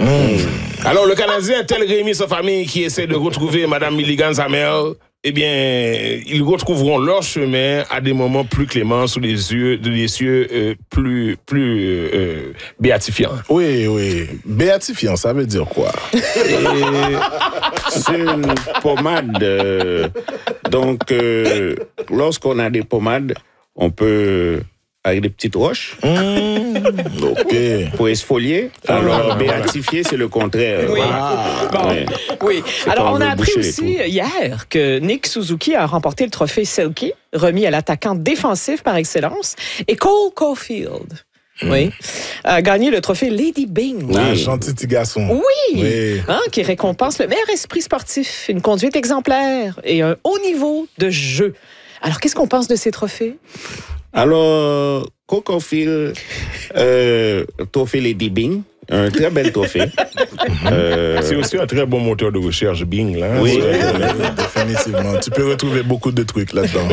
Alors, le Canadien, tel Rémi, sa famille, qui essaie de retrouver Madame Milligan, sa mère, eh bien, ils retrouveront leur chemin à des moments plus cléments, sous les cieux plus béatifiants. Oui. Béatifiant, ça veut dire quoi? C'est une pommade. Donc, lorsqu'on a des pommades, on peut... avec des petites roches. OK. Pour exfolier. Alors, béatifier, c'est le contraire. Oui. Oui. Alors, on a appris boucher aussi hier que Nick Suzuki a remporté le trophée Selke, remis à l'attaquant défensif par excellence, et Cole Caulfield. Oui. A gagné le trophée Lady Byng. Un gentil petit garçon. Oui. Hein, qui récompense le meilleur esprit sportif, une conduite exemplaire et un haut niveau de jeu. Alors, qu'est-ce qu'on pense de ces trophées? Alors, Caulfield, trophée Lady Byng, un très bel trophée. C'est aussi un très bon moteur de recherche, Bing, là. Oui, définitivement. Tu peux retrouver beaucoup de trucs là-dedans.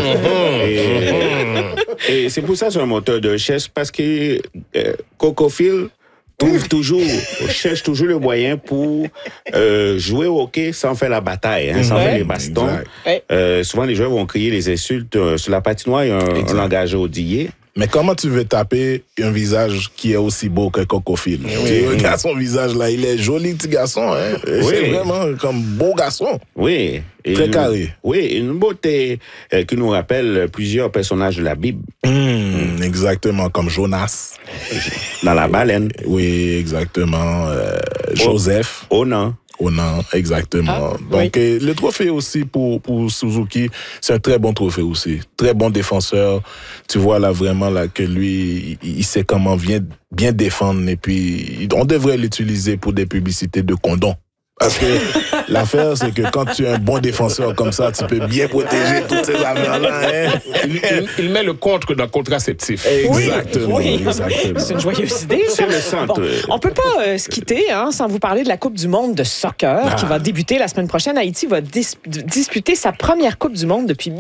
Et c'est pour ça que c'est un moteur de recherche, parce que Caulfield cherche toujours le moyen pour jouer au hockey sans faire la bataille, sans faire les bastons. Souvent, les joueurs vont crier les insultes. Sur la patinoire, il y a un langage odillé. Mais comment tu veux taper un visage qui est aussi beau que Caulfield? Tu regardes son visage là, il est joli petit garçon. Hein? C'est vraiment comme beau garçon. Oui. Très carré. Oui, une beauté qui nous rappelle plusieurs personnages de la Bible. Exactement, comme Jonas. Dans la baleine. Oui, exactement. Joseph. Onan, exactement. Donc, le trophée aussi pour Suzuki, c'est un très bon trophée aussi. Très bon défenseur. Tu vois là vraiment là que lui, il sait comment bien défendre. Et puis, on devrait l'utiliser pour des publicités de condoms. Parce que l'affaire, c'est que quand tu es un bon défenseur comme ça, tu peux bien protéger toutes ces affaires-là. Hein? Il met le contre dans le contraceptif. Exactement. C'est une joyeuse idée, ça. c'est le centre. Bon, on peut pas se quitter sans vous parler de la Coupe du monde de soccer qui va débuter la semaine prochaine. Haïti va disputer sa première Coupe du monde depuis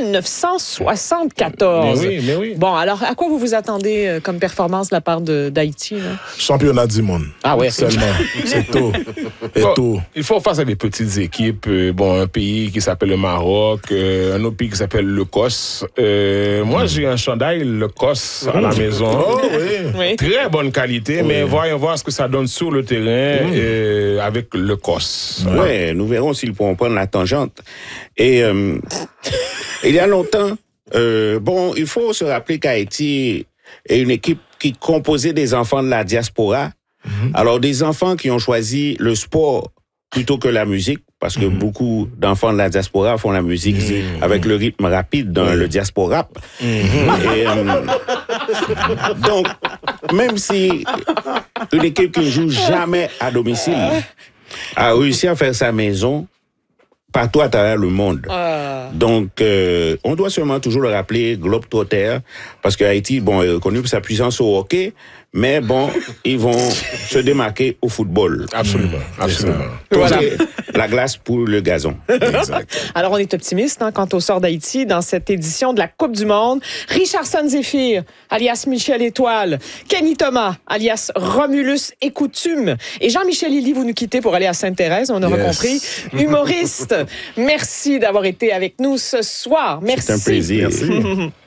1974. Mais oui. Bon, alors, à quoi vous vous attendez comme performance de la part d'Haïti? Là? Championnat du monde. Ah ouais. Seulement. C'est tout. Il faut face à des petites équipes. Un pays qui s'appelle le Maroc, un autre pays qui s'appelle l'Écosse. Moi, j'ai un chandail l'Écosse à la maison. Oui. Très bonne qualité, mais voyons voir ce que ça donne sur le terrain avec l'Écosse. Oui, nous verrons s'ils pourront prendre la tangente. Et il y a longtemps, il faut se rappeler qu'Haïti est une équipe qui composait des enfants de la diaspora. Alors, des enfants qui ont choisi le sport plutôt que la musique, parce que beaucoup d'enfants de la diaspora font la musique avec le rythme rapide dans le diaspora. Donc, même si une équipe qui ne joue jamais à domicile a réussi à faire sa maison partout à travers le monde. Donc, on doit seulement toujours le rappeler, Globetrotter, parce que Haïti, est reconnu pour sa puissance au hockey, mais ils vont se démarquer au football. Absolument. Voilà. La glace pour le gazon. Exact. Alors, on est optimiste quant au sort d'Haïti dans cette édition de la Coupe du monde. Richardson Zéphyr, alias Michel Étoile, Kenny Thomas, alias Romulus et Coutume, et Jean-Michel Lily, vous nous quittez pour aller à Sainte-Thérèse, on aura compris. Humoriste, merci d'avoir été avec nous ce soir. Merci. C'est un plaisir. Merci.